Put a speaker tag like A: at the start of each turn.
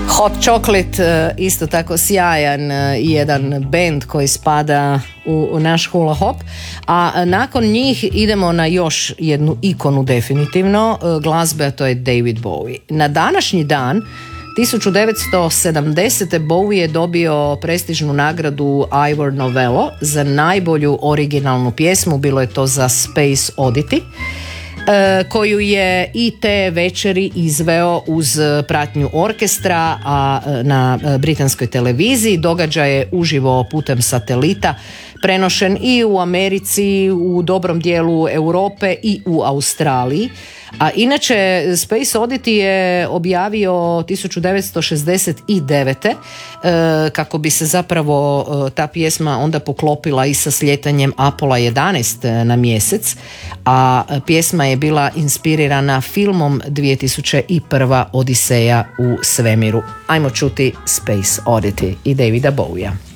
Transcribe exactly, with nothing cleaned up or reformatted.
A: Hot Chocolate, isto tako sjajan jedan band koji spada u, u naš hula hop, a nakon njih idemo na još jednu ikonu definitivno glazbe, a to je David Bowie. Na današnji dan tisuću devetsto sedamdesete. Bowie je dobio prestižnu nagradu Ivor Novello za najbolju originalnu pjesmu, bilo je to za Space Oddity, koju je i te večeri izveo uz pratnju orkestra, a na britanskoj televiziji. Događaj je uživo putem satelita prenošen i u Americi, u dobrom dijelu Europe i u Australiji. A inače Space Oddity je objavio tisuću devetsto šezdeset devete. kako bi se zapravo ta pjesma onda poklopila i sa sljetanjem Apollo jedanaest na mjesec, a pjesma je bila inspirirana filmom dvije tisuće prve. Odiseja u svemiru. Ajmo čuti Space Oddity i Davida Bowie-a.